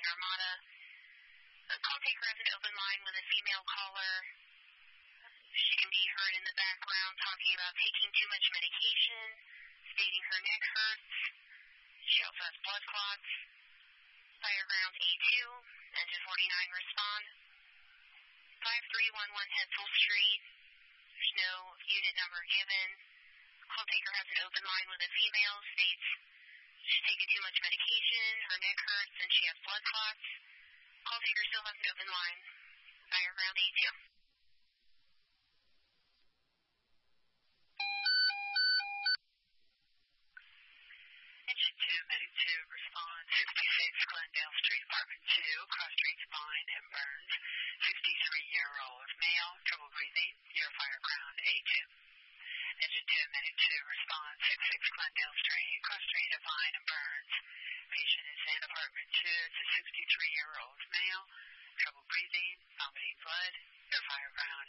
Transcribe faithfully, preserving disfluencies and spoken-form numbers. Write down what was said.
Armada. The call taker has an open line with a female caller. She can be heard in the background talking about taking too much medication, stating her neck hurts. She also has blood clots. Fireground A two, engine forty-nine respond. five three one one Hetzel Street. There's no unit number given. Call taker has an open line with a female, states she's taking too much medication, her neck hurts, and she has blood clots. Call taker still has an open line. Fireground A two. Engine two, Medic two, respond. sixty-six Glendale Street, Apartment two, cross street spine and burns. sixty-three-year-old male, trouble breathing, your Fireground A two. Engine two, Medic two, respond. sixty-six Glendale Street, cross street spine and burns. Patient is in Apartment two. It's a sixty-three-year-old male, trouble breathing, vomiting blood, your Fireground